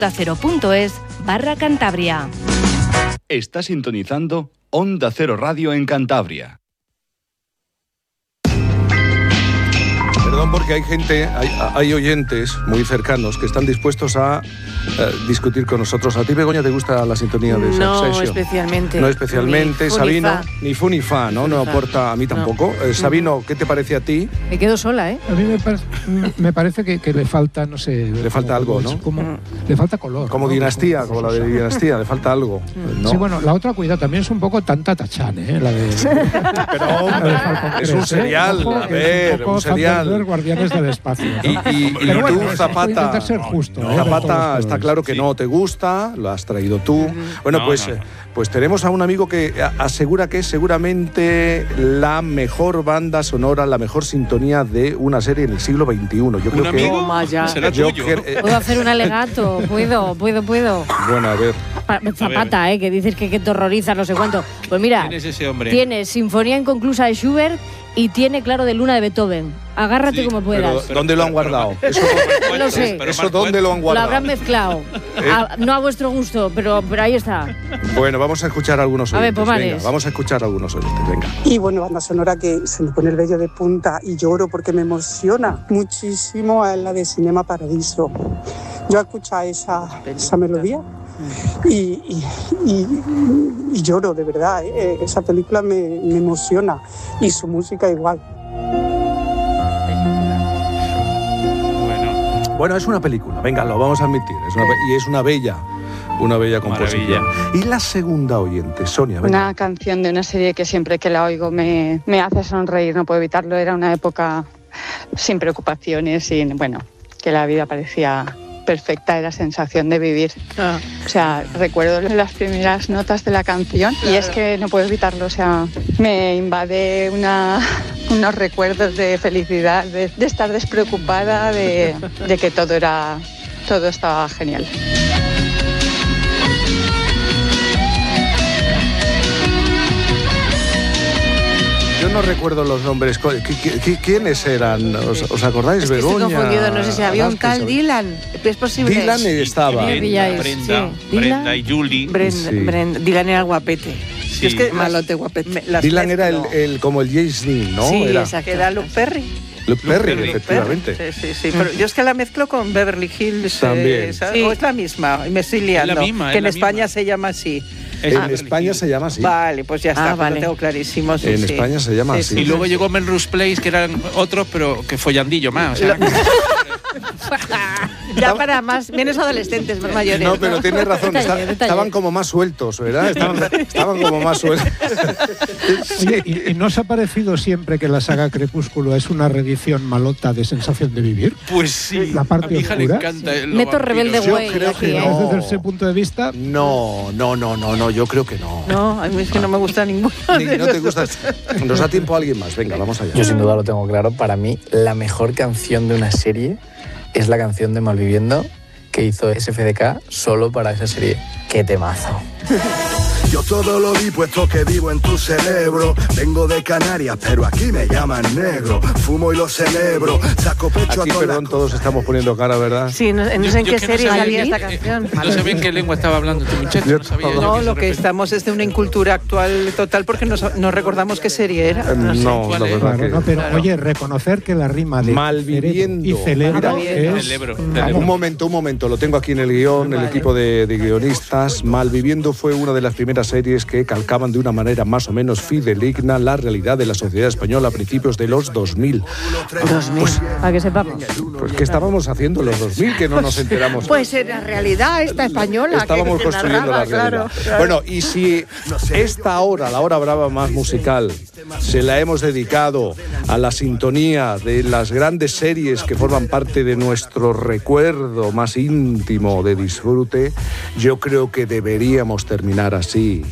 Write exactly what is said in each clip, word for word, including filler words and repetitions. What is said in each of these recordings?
Cero.es barra Cantabria. Está sintonizando Onda Cero Radio en Cantabria. Perdón, porque hay gente, hay, hay oyentes muy cercanos que están dispuestos a eh, discutir con nosotros. ¿A ti, Begoña, te gusta la sintonía de No Succession? especialmente. No especialmente. Ni fu Sabino, ni fa. ni fu ni fa, ¿no? Ni fu No ni fa. aporta a mí tampoco. No. Eh, Sabino, ¿qué te parece a ti? Me quedo sola, ¿eh? A mí me, par- me parece que, que le falta, no sé... Le falta algo, ¿no? Como, Mm. le falta color. Como ¿no? dinastía, como la de dinastía, le falta algo, ¿no? Sí, bueno, la otra, cuidado, también es un poco tanta tachán, ¿eh? La de... Pero, hombre, es un serial, a ver, un serial. Guardianes del Espacio, ¿no? Y, y, y Pero bueno, tú, voy a Zapata, intentar ser justo, ¿eh? de todos Zapata, está colores. claro que no te gusta, lo has traído tú. Bueno, No, pues, no, no. eh, pues tenemos a un amigo que a- asegura que es seguramente la mejor banda sonora, la mejor sintonía de una serie en el siglo veintiuno. Yo creo ¿Un que... amigo? Toma ya. Será yo tuyo. cre- eh, Puedo hacer un alegato, puedo, puedo, puedo. bueno, a ver. Pa- Zapata, eh, que dices que, que te horroriza, no sé cuánto. Pues mira, ¿Quién es ese hombre? tiene Sinfonía Inconclusa de Schubert y tiene Claro de Luna de Beethoven. Agárrate Sí, como Pero, puedas. ¿dónde lo han guardado? Eso, No lo sé. Pero eso más ¿dónde lo han Lo guardado? habrán mezclado. A- no a vuestro gusto, pero, pero ahí está. Bueno, vamos a escuchar a algunos A ver, oyentes. Pomares. Venga, vamos a escuchar a algunos oyentes. Venga. Y bueno, banda sonora que se me pone el vello de punta y lloro porque me emociona muchísimo a la de Cinema Paradiso. Yo escucho esa, esa melodía y, y, y, y lloro, de verdad. ¿eh? Esa película me, me emociona y su música igual. Bueno, Bueno, es una película, venga, lo vamos a admitir. Es una pe- y es una bella, una bella composición. Y la segunda oyente, Sonia, venga. Una canción de una serie que siempre que la oigo me, me hace sonreír, no puedo evitarlo. Era una época sin preocupaciones, sin, bueno, que la vida parecía perfecta, era sensación de vivir. Ah. O sea, recuerdo las primeras notas de la canción y es que no puedo evitarlo. O sea, me invade una, unos recuerdos de felicidad, de, de estar despreocupada, de, de que todo era, todo estaba genial. Yo no recuerdo los nombres. Co- ¿qui- qui- qui- ¿Quiénes eran? ¿Os, os acordáis? Es que estoy Begoña. confundido, no sé si había un Vázquez, tal Dylan. ¿Es posible? Dylan estaba. Sí. Brenda, pilláis, Brenda, sí. Brenda y Julie. Brenda, Sí. Brenda- Dylan era guapete. Sí. Es que Malote guapete. me- las Dylan era el, mezclo. el- como el James Dean, ¿no? Sí, era exacto. Que era Luke Perry. Luke Perry, Perry. efectivamente. Sí, sí, sí. Pero yo es que la mezclo con Beverly Hills. También. eh, ¿sabes? Sí. O es la misma, y me estoy liando. la misma, que es en la España misma. se llama así. Es En Beverly España Hills. se llama así. Vale, pues ya está, Ah, pues vale. lo tengo clarísimo. Sí, En sí. España se llama Sí, así. sí. Y luego llegó Melrose Place, que eran otros, pero que follandillo más. O sea, Ya para más, menos adolescentes, más mayores. No, pero tienes razón, Detalle, está- detalle. estaban como más sueltos, ¿verdad? Estaban, estaban como más sueltos. Oye, ¿y, y no os ha parecido siempre que la saga Crepúsculo es una reedición malota de Sensación de Vivir? pues sí. La parte a mi hija le oscura. encanta. el- Meto los rebelde vampiros. güey creo aquí, que ¿eh? no. Desde ese punto de vista, No, no, no, no, no, yo creo que no. No, a mí es que no me gusta ninguno. Ni- de no los te gusta. dos. Nos da tiempo a alguien más. Venga, vamos allá. Yo sin duda lo tengo claro. Para mí, la mejor canción de una serie es la canción de Malviviendo que hizo S F D K solo para esa serie. ¡Qué temazo! Yo todo lo vi puesto que vivo en tu cerebro. Vengo de Canarias, pero aquí me llaman negro. Fumo y lo celebro. Saco pecho Aquí, a todas perdón, las todos estamos poniendo cara, ¿verdad? Sí, no, no Yo- sé en yo qué que no serie sabía- salía esta eh, canción. No sabía en qué lengua estaba hablando este muchacho. Yo No sabía yo No, que lo se que refer- estamos es de una incultura actual total porque nos- no recordamos qué serie era. Eh, No sé. No, cuál la es. verdad claro, que... no, pero claro. oye, reconocer que la rima de Malviviendo. cerebro y celebro Malviviendo. es... Celebro, Vamos, celebro. Un momento, un momento, lo tengo aquí en el guión, el Vale. equipo de, de guionistas. Malviviendo fue una de las primeras series que calcaban de una manera más o menos fidedigna la realidad de la sociedad española a principios de los dos mil. Para que sepamos. Pues, ¿qué estábamos haciendo en los dos mil que no nos enteramos? Pues en la realidad esta española. Estábamos que construyendo la narraba, realidad. claro, claro. Bueno, y si esta hora, la hora brava más musical, se la hemos dedicado a la sintonía de las grandes series que forman parte de nuestro recuerdo más íntimo de disfrute, yo creo que deberíamos terminar así.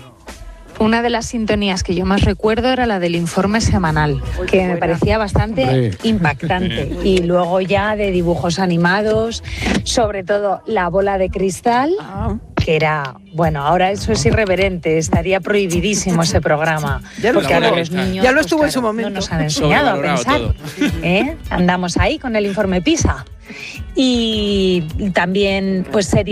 Una de las sintonías que yo más recuerdo era la del informe semanal, que me parecía bastante Hombre. impactante. Y luego ya de dibujos animados, sobre todo La bola de cristal, Ah, que era, bueno, ahora eso es irreverente, estaría prohibidísimo ese programa. Ya lo porque ahora estuvo. los niños Ya lo pues, estuvo en su claro, momento. no nos han enseñado a Sobrevalorado pensar. ¿eh? Andamos ahí con el informe PISA. Y también, pues sería